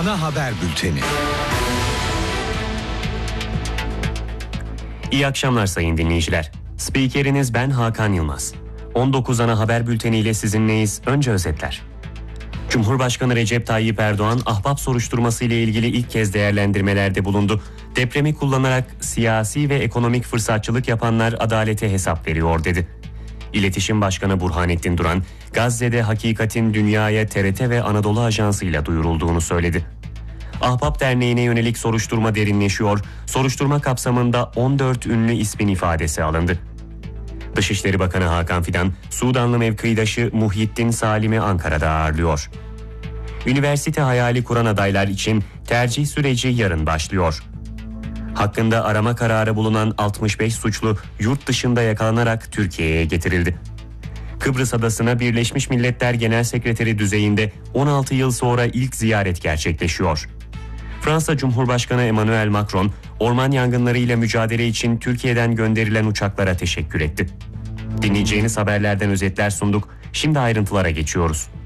Ana Haber Bülteni. İyi akşamlar sayın dinleyiciler. Spikeriniz ben Hakan Yılmaz. 19 ana haber bülteniyle sizinleyiz. Önce özetler. Cumhurbaşkanı Recep Tayyip Erdoğan, Ahbap soruşturması ile ilgili ilk kez değerlendirmelerde bulundu. Depremi kullanarak siyasi ve ekonomik fırsatçılık yapanlar adalete hesap veriyor dedi. İletişim Başkanı Burhanettin Duran, Gazze'de hakikatin dünyaya TRT ve Anadolu Ajansı ile duyurulduğunu söyledi. Ahbap Derneği'ne yönelik soruşturma derinleşiyor. Soruşturma kapsamında 14 ünlü ismin ifadesi alındı. Dışişleri Bakanı Hakan Fidan, Sudanlı mevkidaşı Muhyiddin Salim'i Ankara'da ağırlıyor. Üniversite hayali kuran adaylar için tercih süreci yarın başlıyor. Hakkında arama kararı bulunan 65 suçlu yurt dışında yakalanarak Türkiye'ye getirildi. Kıbrıs Adası'na Birleşmiş Milletler Genel Sekreteri düzeyinde 16 yıl sonra ilk ziyaret gerçekleşiyor. Fransa Cumhurbaşkanı Emmanuel Macron, orman yangınlarıyla mücadele için Türkiye'den gönderilen uçaklara teşekkür etti. Dinleyeceğiniz haberlerden özetler sunduk. Şimdi ayrıntılara geçiyoruz.